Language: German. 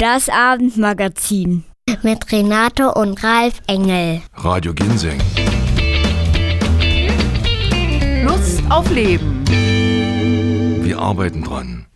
Das Abendmagazin mit Renate und Ralf Engel. Radio Ginseng. Lust auf Leben. Wir arbeiten dran.